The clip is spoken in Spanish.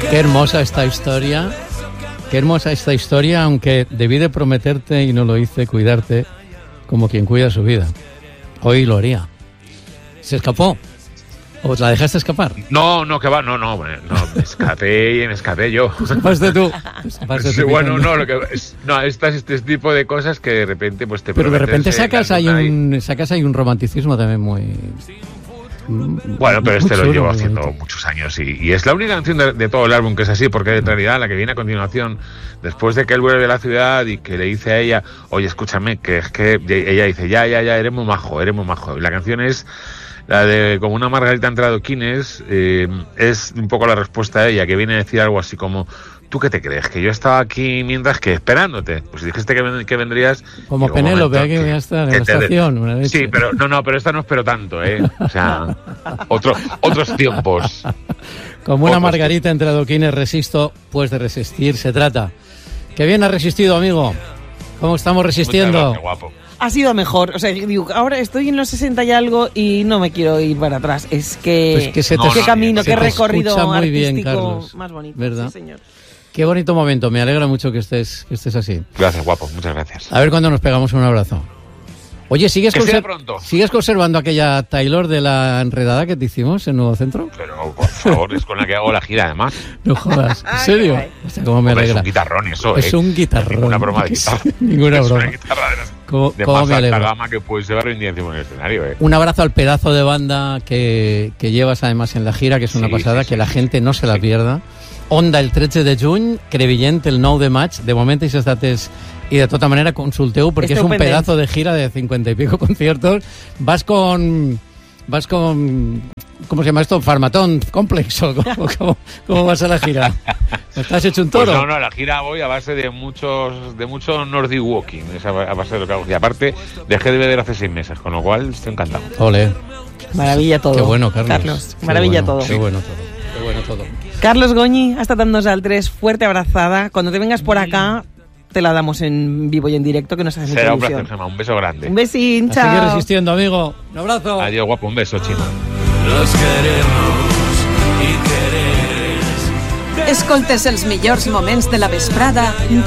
Qué hermosa esta historia. Qué hermosa esta historia, aunque debí de prometerte y no lo hice, cuidarte como quien cuida su vida. Hoy lo haría. ¿Se escapó? ¿O la dejaste escapar? No, que va, no, me escapé yo. ¿Escapaste tú? Sí, bueno, no, este tipo de cosas que de repente pues te. Pero de repente sacas ahí un romanticismo también muy. Bueno, pero este lo llevo haciendo muchos años y es la única canción de todo el álbum que es así, porque en realidad la que viene a continuación, después de que él vuelve a la ciudad y que le dice a ella, oye, escúchame, que es que ella dice, ya, eres muy majo. Y la canción es la de Como una margarita entre adoquines, es un poco la respuesta a ella, que viene a decir algo así como, ¿tú qué te crees? ¿Que yo estaba aquí mientras que esperándote? Pues si dijiste que vendrías... Como Penélope, aquí voy a estar en la estación. Sí, pero pero esta no espero tanto, ¿eh? O sea, otros tiempos. Como una margarita entre adoquines, resisto, pues de resistir se trata. ¡Qué bien has resistido, amigo! ¿Cómo estamos resistiendo? Muchas gracias, guapo. Ha sido mejor, o sea, digo, ahora estoy en los 60 y algo y no me quiero ir para atrás. Es que qué camino, qué recorrido muy bien, artístico Carlos, más bonito, ¿verdad? Sí, señor. Qué bonito momento, me alegra mucho que estés así. Gracias, guapo, muchas gracias. A ver cuándo nos pegamos un abrazo. Oye, ¿sigues conservando aquella Taylor de la enredada que te hicimos en Nuevo Centro? Pero, por favor, es con la que hago la gira, además. No jodas, ¿en serio? O sea, ¿cómo me alegra? Es un guitarrón eso, Es un guitarrón. Ninguna broma de guitarra. Ninguna broma. Es una guitarra de ¿Cómo más me alegra? alta gama que puedes llevar hoy en día encima del escenario, Un abrazo al pedazo de banda que llevas además en la gira, que es una pasada, que la gente no se la pierda. Onda el 13 de juny, Crevillent el 9 de maig, de moment aquestes dates i de tota manera consulteu perquè és un pedazo de gira de 50 y pico conciertos. Vas con ¿cómo se llama esto? Farmatón Complex, ¿o cómo vas a la gira? ¿Estás hecho un toro? Pues no, a la gira voy a base de mucho Nordic Walking, es a base de lo que hago. Y aparte, dejé de beber hace 6 meses, con lo cual estoy encantado. Ole. Maravilla todo. Qué bueno, Carlos. Maravilla todo. Qué bueno todo. Carlos Goñi, ha estat amb nosaltres, fuerte abrazada. Cuando te vengas por acá, te la damos en vivo y en directo, que nos hace mucha ilusión. Será un placer, Gemma. Un beso grande. Un besín, chao. Sigue resistiendo, amigo. Un abrazo. Adiós, guapo. Un beso, Chino. Los queremos y quereres. Escoltes els millors moments de la vesprada